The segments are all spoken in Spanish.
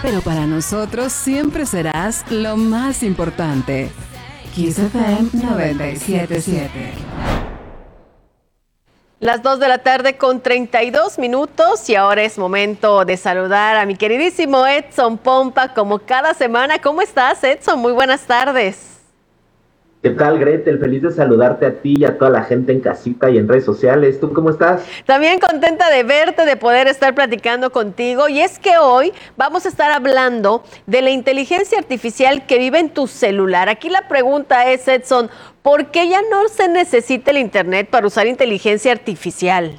pero para nosotros siempre serás lo más importante. Kiss FM 97.7. Las 2 de la tarde con 32 minutos y ahora es momento de saludar a mi queridísimo Edson Pompa como cada semana. ¿Cómo estás, Edson? Muy buenas tardes. ¿Qué tal, Gretel? Feliz de saludarte a ti y a toda la gente en casita y en redes sociales. ¿Tú cómo estás? También contenta de verte, de poder estar platicando contigo. Y es que hoy vamos a estar hablando de la inteligencia artificial que vive en tu celular. Aquí la pregunta es, Edson, ¿por qué ya no se necesita el internet para usar inteligencia artificial?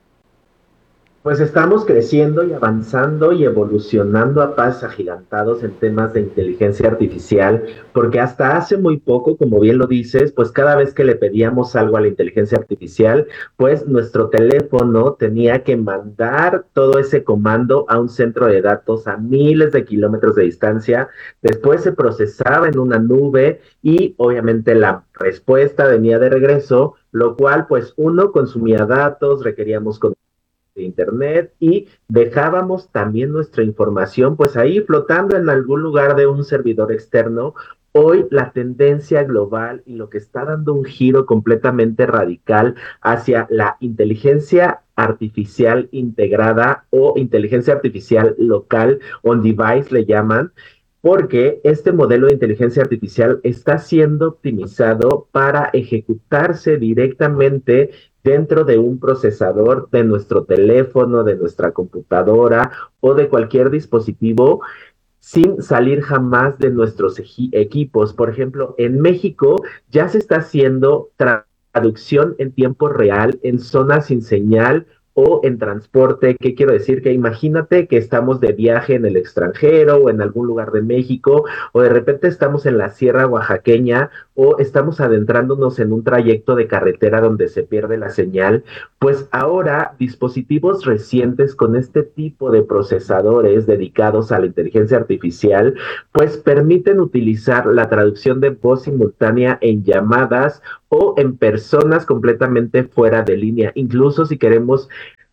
Pues estamos creciendo y avanzando y evolucionando a pasos agigantados en temas de inteligencia artificial, porque hasta hace muy poco, como bien lo dices, pues cada vez que le pedíamos algo a la inteligencia artificial, pues nuestro teléfono tenía que mandar todo ese comando a un centro de datos a miles de kilómetros de distancia, después se procesaba en una nube y obviamente la respuesta venía de regreso, lo cual pues uno consumía datos, requeríamos de internet y dejábamos también nuestra información pues ahí flotando en algún lugar de un servidor externo. Hoy la tendencia global y lo que está dando un giro completamente radical hacia la inteligencia artificial integrada o inteligencia artificial local, on device le llaman, porque este modelo de inteligencia artificial está siendo optimizado para ejecutarse directamente dentro de un procesador de nuestro teléfono, de nuestra computadora o de cualquier dispositivo sin salir jamás de nuestros equipos. Por ejemplo, en México ya se está haciendo traducción en tiempo real en zonas sin señal o en transporte. ¿Qué quiero decir? Que imagínate que estamos de viaje en el extranjero o en algún lugar de México, o de repente estamos en la sierra oaxaqueña o estamos adentrándonos en un trayecto de carretera donde se pierde la señal. Pues ahora dispositivos recientes con este tipo de procesadores dedicados a la inteligencia artificial, pues permiten utilizar la traducción de voz simultánea en llamadas o en personas completamente fuera de línea. Incluso si queremos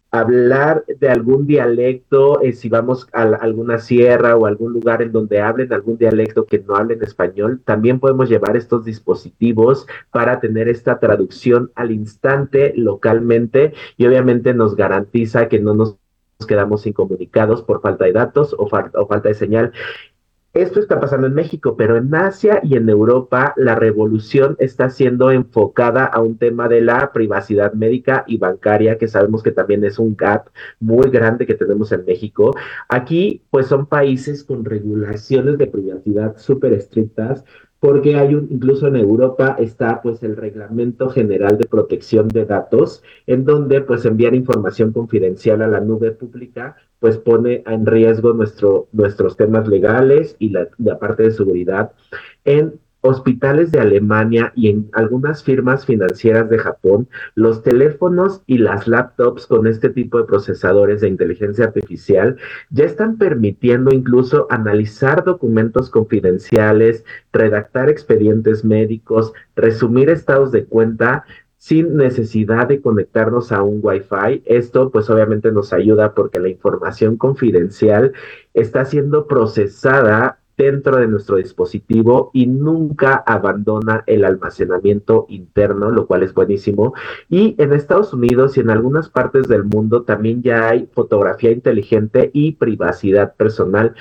hablar de algún dialecto, si vamos a alguna sierra o algún lugar en donde hablen algún dialecto que no hablen español, también podemos llevar estos dispositivos para tener esta traducción al instante localmente y obviamente nos garantiza que no nos quedamos incomunicados por falta de datos o falta de señal. Esto está pasando en México, pero en Asia y en Europa la revolución está siendo enfocada a un tema de la privacidad médica y bancaria, que sabemos que también es un gap muy grande que tenemos en México. Aquí, pues son países con regulaciones de privacidad súper estrictas, porque incluso en Europa está pues el Reglamento General de Protección de Datos, en donde pues enviar información confidencial a la nube pública pues pone en riesgo nuestros temas legales y la parte de seguridad. En hospitales de Alemania y en algunas firmas financieras de Japón, los teléfonos y las laptops con este tipo de procesadores de inteligencia artificial ya están permitiendo incluso analizar documentos confidenciales, redactar expedientes médicos, resumir estados de cuenta sin necesidad de conectarnos a un Wi-Fi. Esto pues obviamente nos ayuda porque la información confidencial está siendo procesada dentro de nuestro dispositivo y nunca abandona el almacenamiento interno, lo cual es buenísimo. Y en Estados Unidos y en algunas partes del mundo también ya hay fotografía inteligente y privacidad personal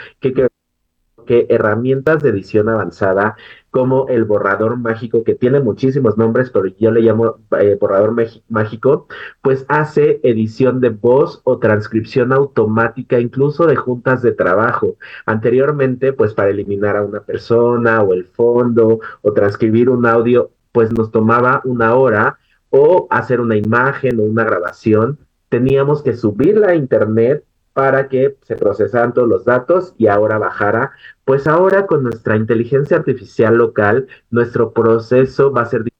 que herramientas de edición avanzada como el borrador mágico, que tiene muchísimos nombres, pero yo le llamo borrador mágico, pues hace edición de voz o transcripción automática, incluso de juntas de trabajo. Anteriormente, pues para eliminar a una persona o el fondo o transcribir un audio, pues nos tomaba una hora, o hacer una imagen o una grabación, teníamos que subirla a internet para que se procesaran todos los datos y ahora bajara. Pues ahora con nuestra inteligencia artificial local, nuestro proceso va a ser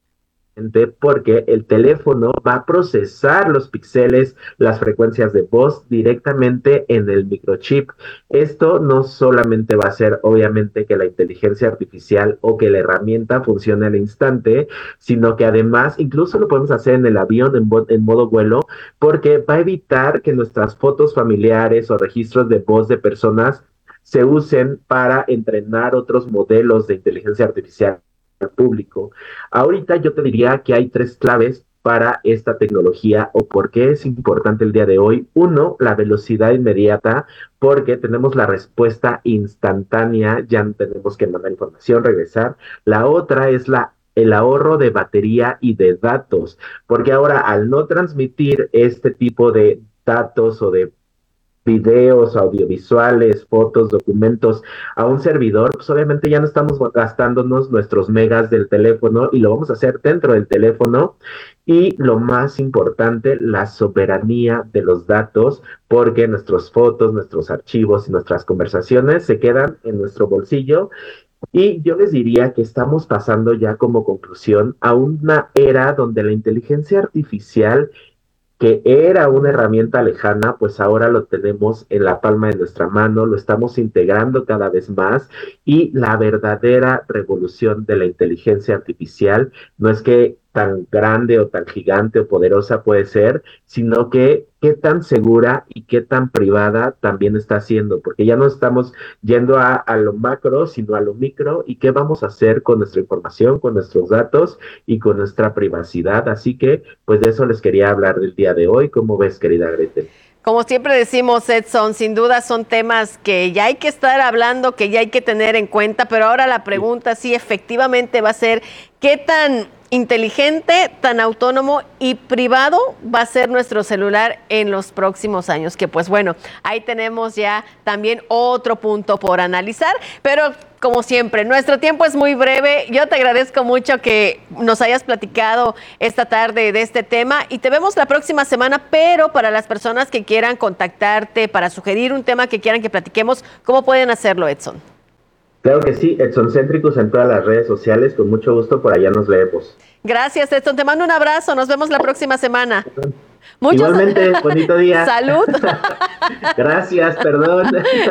porque el teléfono va a procesar los píxeles, las frecuencias de voz directamente en el microchip. Esto no solamente va a hacer, obviamente, que la inteligencia artificial o que la herramienta funcione al instante, sino que además incluso lo podemos hacer en el avión en modo vuelo, porque va a evitar que nuestras fotos familiares o registros de voz de personas se usen para entrenar otros modelos de inteligencia artificial al público. Ahorita yo te diría que hay 3 claves para esta tecnología o por qué es importante el día de hoy. Uno, la velocidad inmediata, porque tenemos la respuesta instantánea, ya no tenemos que mandar información, regresar. La otra es el ahorro de batería y de datos, porque ahora al no transmitir este tipo de datos o de videos, audiovisuales, fotos, documentos a un servidor, pues obviamente ya no estamos gastándonos nuestros megas del teléfono y lo vamos a hacer dentro del teléfono. Y lo más importante, la soberanía de los datos, porque nuestras fotos, nuestros archivos y nuestras conversaciones se quedan en nuestro bolsillo. Y yo les diría que estamos pasando ya como conclusión a una era donde la inteligencia artificial, que era una herramienta lejana, pues ahora lo tenemos en la palma de nuestra mano, lo estamos integrando cada vez más y la verdadera revolución de la inteligencia artificial no es que tan grande o tan gigante o poderosa puede ser, sino que qué tan segura y qué tan privada también está siendo, porque ya no estamos yendo a lo macro, sino a lo micro, y qué vamos a hacer con nuestra información, con nuestros datos y con nuestra privacidad. Así que, pues de eso les quería hablar del día de hoy. ¿Cómo ves, querida Gretel? Como siempre decimos, Edson, sin duda son temas que ya hay que estar hablando, que ya hay que tener en cuenta, pero ahora la pregunta sí efectivamente va a ser, ¿qué tan inteligente, tan autónomo y privado va a ser nuestro celular en los próximos años? Que pues bueno, ahí tenemos ya también otro punto por analizar, pero como siempre, nuestro tiempo es muy breve. Yo te agradezco mucho que nos hayas platicado esta tarde de este tema y te vemos la próxima semana, pero para las personas que quieran contactarte, para sugerir un tema que quieran que platiquemos, ¿cómo pueden hacerlo, Edson? Claro que sí, Edson Céntricos en todas las redes sociales, con mucho gusto, por allá nos leemos. Gracias, Edson, te mando un abrazo, nos vemos la próxima semana. Igualmente, bonito día. Salud. Gracias, perdón.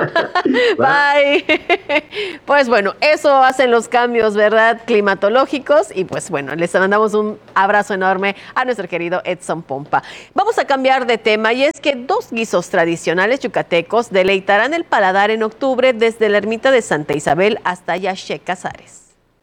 Bye. Pues bueno, eso hacen los cambios, ¿verdad? Climatológicos. Y pues bueno, les mandamos un abrazo enorme a nuestro querido Edson Pompa. Vamos a cambiar de tema y es que 2 guisos tradicionales yucatecos deleitarán el paladar en octubre desde la ermita de Santa Isabel hasta Yaxche Casares.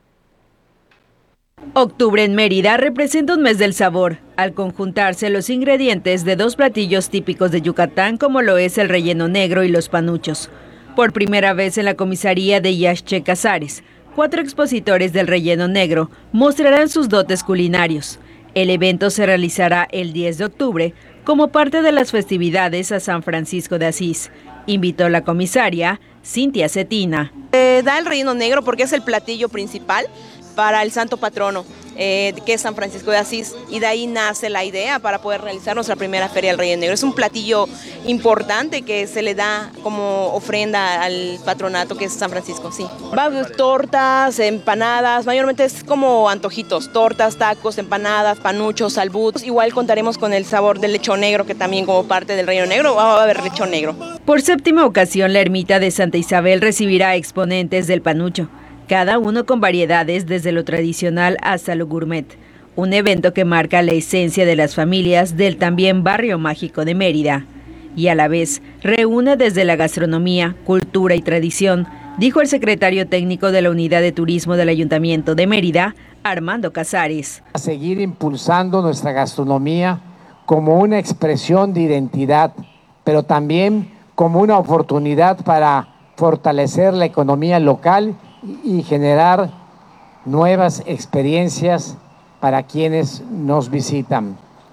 Octubre en Mérida representa un mes del sabor, al conjuntarse los ingredientes de 2 platillos típicos de Yucatán como lo es el relleno negro y los panuchos. Por primera vez en la comisaría de Yaxche Casares, 4 expositores del relleno negro mostrarán sus dotes culinarios. El evento se realizará el 10 de octubre como parte de las festividades a San Francisco de Asís. Invitó la comisaria Cintia Cetina. Da el relleno negro porque es el platillo principal para el santo patrono, que es San Francisco de Asís, y de ahí nace la idea para poder realizar nuestra primera Feria del Relleno Negro. Es un platillo importante que se le da como ofrenda al patronato que es San Francisco, sí. Tortas, empanadas, mayormente es como antojitos, tortas, tacos, empanadas, panuchos, salbutos. Igual contaremos con el sabor del lechón negro, que también como parte del Relleno Negro va a haber lechón negro. Por 7ª ocasión, la ermita de Santa Isabel recibirá exponentes del panucho, cada uno con variedades desde lo tradicional hasta lo gourmet. Un evento que marca la esencia de las familias del también barrio mágico de Mérida. Y a la vez reúne desde la gastronomía, cultura y tradición, dijo el secretario técnico de la Unidad de Turismo del Ayuntamiento de Mérida, Armando Casares. A seguir impulsando nuestra gastronomía como una expresión de identidad, pero también como una oportunidad para fortalecer la economía local y generar nuevas experiencias para quienes nos visitan.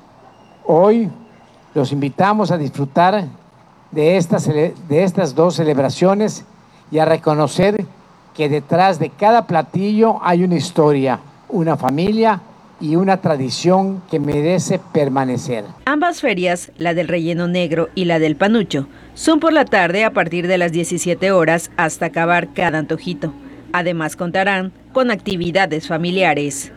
Hoy los invitamos a disfrutar de estas 2 celebraciones y a reconocer que detrás de cada platillo hay una historia, una familia y una tradición que merece permanecer. Ambas ferias, la del relleno negro y la del panucho, son por la tarde a partir de las 17 horas hasta acabar cada antojito. Además contarán con actividades familiares.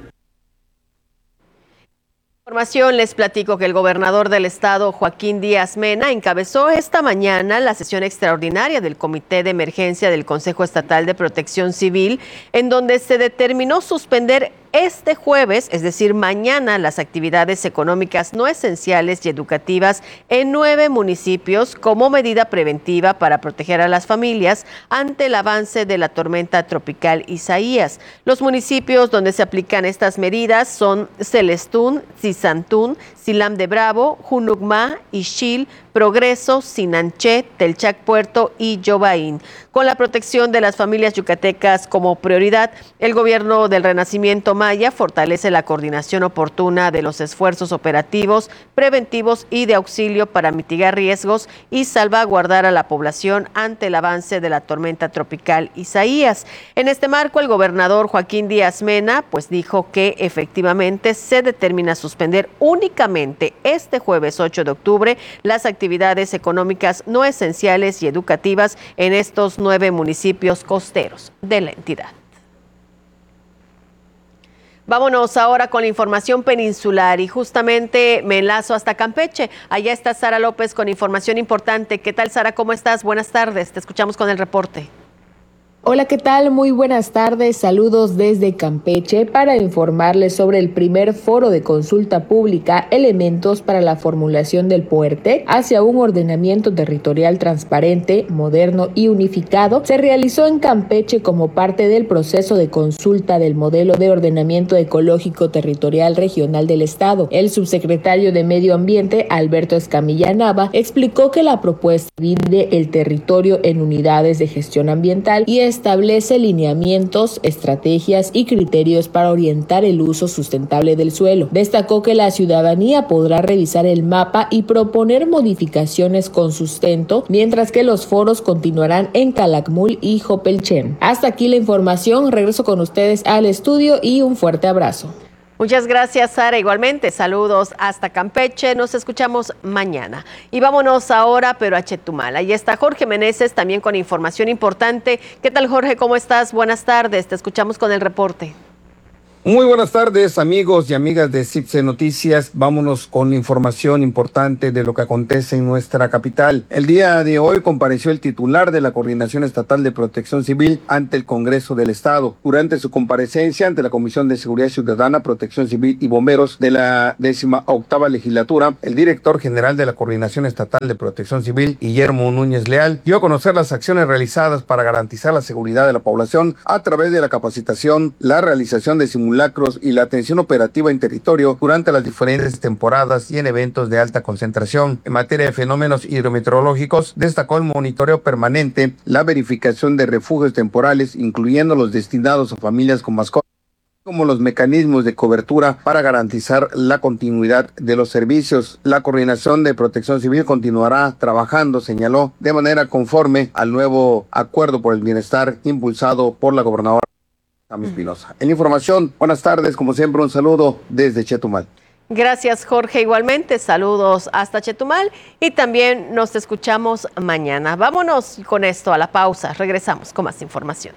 Información, les platico que el gobernador del estado, Joaquín Díaz Mena, encabezó esta mañana la sesión extraordinaria del Comité de Emergencia del Consejo Estatal de Protección Civil, en donde se determinó suspender este jueves, es decir, mañana, las actividades económicas no esenciales y educativas en 9 municipios como medida preventiva para proteger a las familias ante el avance de la tormenta tropical Isaías. Los municipios donde se aplican estas medidas son Celestún, Zizantún, Silam de Bravo, Junucmá, Ixchil, Progreso, Sinanché, Telchac Puerto y Yobaín. Con la protección de las familias yucatecas como prioridad, el gobierno del Renacimiento Maya fortalece la coordinación oportuna de los esfuerzos operativos, preventivos y de auxilio para mitigar riesgos y salvaguardar a la población ante el avance de la tormenta tropical Isaías. En este marco, el gobernador Joaquín Díaz Mena dijo que efectivamente se determina suspender únicamente este jueves 8 de octubre las actividades económicas no esenciales y educativas en estos 9 municipios costeros de la entidad. Vámonos ahora con la información peninsular y justamente me enlazo hasta Campeche. Allá está Sara López con información importante. ¿Qué tal, Sara? ¿Cómo estás? Buenas tardes. Te escuchamos con el reporte. Hola, ¿qué tal? Muy buenas tardes. Saludos desde Campeche para informarles sobre el primer foro de consulta pública Elementos para la formulación del PUERTEC hacia un ordenamiento territorial transparente, moderno y unificado. Se realizó en Campeche como parte del proceso de consulta del modelo de ordenamiento ecológico territorial regional del Estado. El subsecretario de Medio Ambiente, Alberto Escamilla Nava, explicó que la propuesta divide el territorio en unidades de gestión ambiental y establece lineamientos, estrategias y criterios para orientar el uso sustentable del suelo. Destacó que la ciudadanía podrá revisar el mapa y proponer modificaciones con sustento, mientras que los foros continuarán en Calakmul y Jopelchen. Hasta aquí la información, regreso con ustedes al estudio y un fuerte abrazo. Muchas gracias, Sara. Igualmente, saludos hasta Campeche. Nos escuchamos mañana. Y vámonos ahora, pero a Chetumal. Ahí está Jorge Meneses también con información importante. ¿Qué tal, Jorge? ¿Cómo estás? Buenas tardes. Te escuchamos con el reporte. Muy buenas tardes, amigos y amigas de CIPSE Noticias. Vámonos con información importante de lo que acontece en nuestra capital. El día de hoy compareció el titular de la Coordinación Estatal de Protección Civil ante el Congreso del Estado. Durante su comparecencia ante la Comisión de Seguridad Ciudadana, Protección Civil y Bomberos de la 18ª Legislatura, el director general de la Coordinación Estatal de Protección Civil, Guillermo Núñez Leal, dio a conocer las acciones realizadas para garantizar la seguridad de la población a través de la capacitación, la realización de simulacros y la atención operativa en territorio durante las diferentes temporadas y en eventos de alta concentración. En materia de fenómenos hidrometeorológicos, destacó el monitoreo permanente, la verificación de refugios temporales, incluyendo los destinados a familias con mascotas, como los mecanismos de cobertura para garantizar la continuidad de los servicios. La Coordinación de Protección Civil continuará trabajando, señaló, de manera conforme al nuevo Acuerdo por el Bienestar impulsado por la gobernadora Tami Espinosa. En información, buenas tardes, como siempre un saludo desde Chetumal. Gracias, Jorge. Igualmente, saludos hasta Chetumal y también nos escuchamos mañana. Vámonos con esto a la pausa. Regresamos con más información.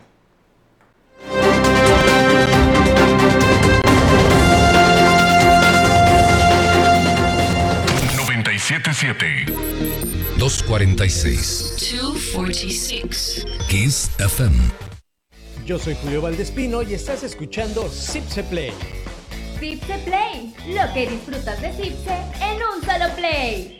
$97.7 246 246 Kiss FM. Yo soy Julio Valdespino y estás escuchando CIPSE Play. CIPSE Play, lo que disfrutas de CIPSE en un solo play.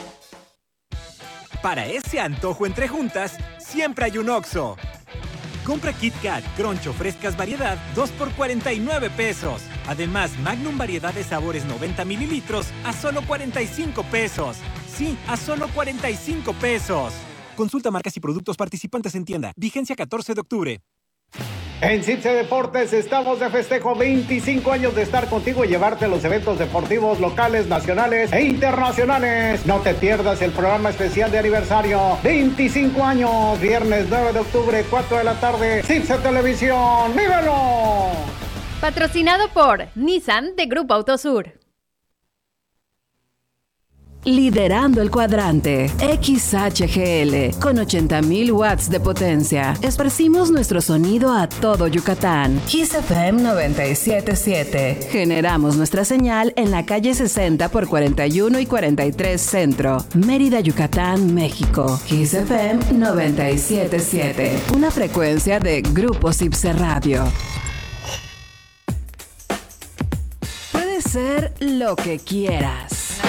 Para ese antojo entre juntas, siempre hay un Oxxo. Compra Kit Kat, Crunch o frescas variedad, 2 por 49 pesos. Además, Magnum variedad de sabores 90 mililitros a solo 45 pesos. Sí, a solo 45 pesos. Consulta marcas y productos participantes en tienda. Vigencia 14 de octubre. En CIPSE Deportes estamos de festejo, 25 años de estar contigo y llevarte a los eventos deportivos locales, nacionales e internacionales. No te pierdas el programa especial de aniversario, 25 años, viernes 9 de octubre, 4 de la tarde, CIPSE Televisión, ¡vívelo! Patrocinado por Nissan de Grupo Autosur. Liderando el cuadrante, XHGL, con 80,000 watts de potencia. Esparcimos nuestro sonido a todo Yucatán. Kiss FM 97.7. Generamos nuestra señal en la calle 60 por 41 y 43 Centro, Mérida, Yucatán, México. Kiss FM 97.7. Una frecuencia de Grupo CIPSE Radio. ser lo que quieras.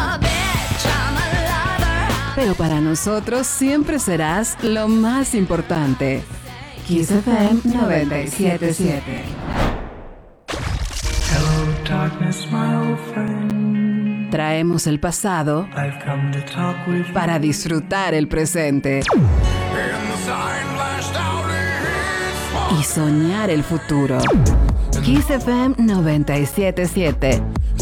Pero para nosotros siempre serás lo más importante. Kiss FM 97.7. Traemos el pasado para disfrutar el presente y soñar el futuro. Kiss FM 97.7.